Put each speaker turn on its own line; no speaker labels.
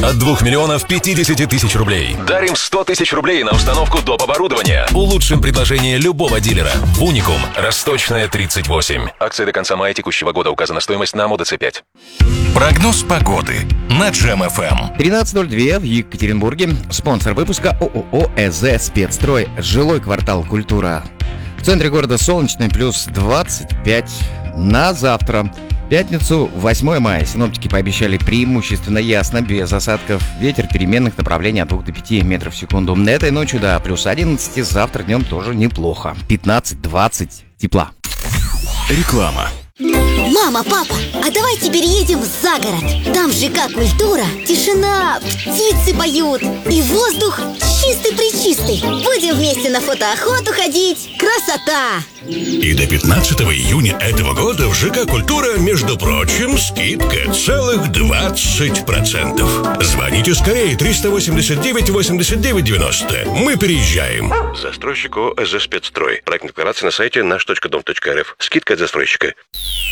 От 2 миллионов 50 тысяч рублей. Дарим 100 тысяч рублей на установку доп. Оборудования. Улучшим предложение любого дилера. Уникум. Росточная, 38. Акция до конца мая текущего года. Указана стоимость на МОДЦ-5.
Прогноз погоды на Джем ФМ.
13:02 в Екатеринбурге. Спонсор выпуска ООО «ЭЗ Спецстрой». Жилой квартал «Культура». В центре города солнечный, плюс 25 на завтра. В пятницу, 8 мая, синоптики пообещали преимущественно ясно, без осадков. Ветер переменных направлений от 2 до 5 метров в секунду. Этой ночью до плюс 11, завтра днем тоже неплохо. 15-20 тепла.
Реклама.
Мама, папа, а давайте переедем за город. Там ЖК «Культура», тишина, птицы поют и воздух чистый-пречистый. Будем вместе на фотоохоту ходить. Красота!
И до 15 июня этого года в ЖК «Культура», между прочим, скидка целых 20%. Звоните скорее 389 89 90. Мы переезжаем. Застройщик ООО «ЭЗ Спецстрой». Проект декларации на сайте наш.дом.рф. Скидка от застройщика.